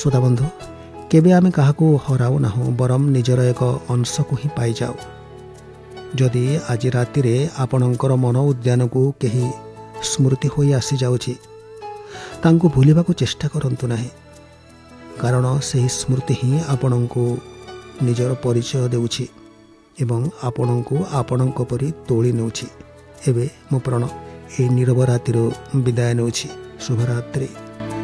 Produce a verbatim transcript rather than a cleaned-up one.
श्रोता बंधु केबे आमे काहाकू हराऊ नाहु बरम निजर एक अंश को ही पाई जाऊ। जदि आज राति रे आपणकर मन उद्यान को कहीं स्मृति होई आसी जाउछि तांको भूलिबा को चेष्टा करंतु नाही, कारण सही स्मृति ही आपणको निजर परिचय देउछि एवं आपणको आपणको परि तोଳି नेउछि। एबे मो प्राण ए नीरव रातिर विदाय नेउछि। शुभरात्रि।